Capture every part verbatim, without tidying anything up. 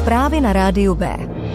Zprávy na rádiu B.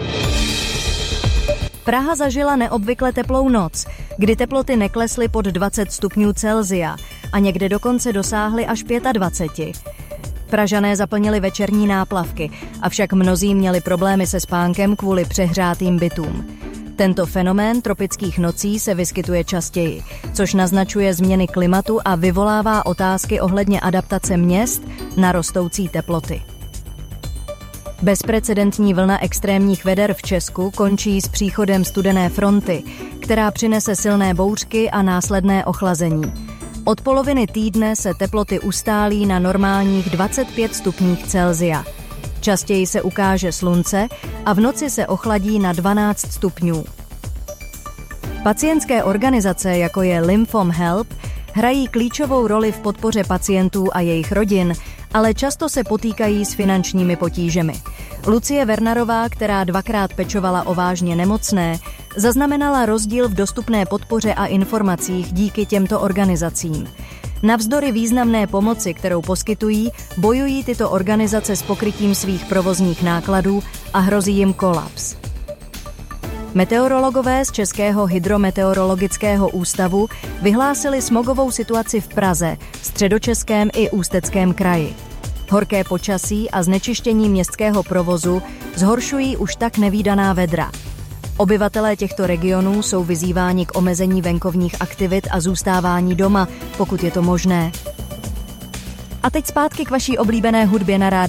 Praha zažila neobvykle teplou noc, kdy teploty neklesly pod dvacet stupňů Celsia a někde dokonce dosáhly až dvacet pět. Pražané zaplnili večerní náplavky, avšak mnozí měli problémy se spánkem kvůli přehrátým bytům. Tento fenomén tropických nocí se vyskytuje častěji, což naznačuje změny klimatu a vyvolává otázky ohledně adaptace měst na rostoucí teploty. Bezprecedentní vlna extrémních veder v Česku končí s příchodem studené fronty, která přinese silné bouřky a následné ochlazení. Od poloviny týdne se teploty ustálí na normálních dvacet pět stupních Celsia. Častěji se ukáže slunce a v noci se ochladí na dvanáct stupňů. Pacientské organizace, jako je Lymphom Help, hrají klíčovou roli v podpoře pacientů a jejich rodin, ale často se potýkají s finančními potížemi. Lucie Wernerová, která dvakrát pečovala o vážně nemocné, zaznamenala rozdíl v dostupné podpoře a informacích díky těmto organizacím. Navzdory významné pomoci, kterou poskytují, bojují tyto organizace s pokrytím svých provozních nákladů a hrozí jim kolaps. Meteorologové z Českého hydrometeorologického ústavu vyhlásili smogovou situaci v Praze, Středočeském i Ústeckém kraji. Horké počasí a znečištění městského provozu zhoršují už tak nevídaná vedra. Obyvatelé těchto regionů jsou vyzýváni k omezení venkovních aktivit a zůstávání doma, pokud je to možné. A teď zpátky k vaší oblíbené hudbě na rádiu.